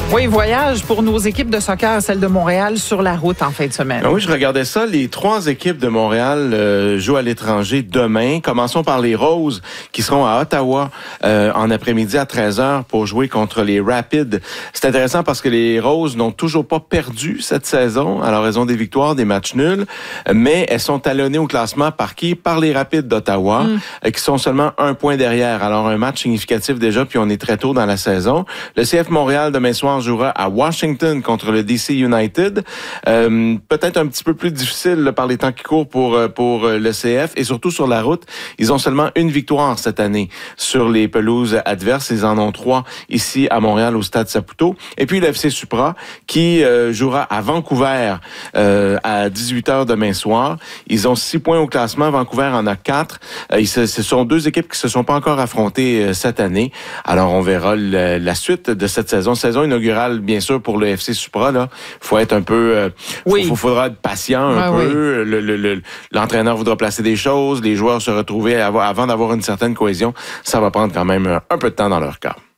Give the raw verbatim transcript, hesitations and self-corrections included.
Oui, voyage pour nos équipes de soccer, celle de Montréal, sur la route en fin de semaine. Ben oui, je regardais ça. Les trois équipes de Montréal euh, jouent à l'étranger demain. Commençons par les Roses qui seront à Ottawa euh, en après-midi à treize heures pour jouer contre les Rapids. C'est intéressant parce que les Roses n'ont toujours pas perdu cette saison. Alors, elles ont des victoires, des matchs nuls, mais elles sont talonnées au classement par qui? Par les Rapids d'Ottawa, mm. euh, qui sont seulement un point derrière. Alors, un match significatif déjà, puis on est très tôt dans la saison. Le C F Montréal, demain soir, jouera à Washington contre le D C United. Euh, peut-être un petit peu plus difficile là, par les temps qui courent pour pour le C F et surtout sur la route. Ils ont seulement une victoire cette année sur les pelouses adverses. Ils en ont trois ici à Montréal au Stade Saputo. Et puis le F C Supra qui euh, jouera à Vancouver euh, à dix-huit heures demain soir. Ils ont six points au classement. Vancouver en a quatre. Euh, ce sont deux équipes qui se sont pas encore affrontées euh, cette année. Alors on verra le, la suite de cette saison. Saison inaugurale, bien sûr, pour le F C Supra, là. Faut être un peu, euh, oui. faut, faudra être patient un ouais, peu. Oui. Le, le, le, l'entraîneur voudra placer des choses, les joueurs se retrouver avant, avant d'avoir une certaine cohésion. Ça va prendre quand même un peu de temps dans leur cas.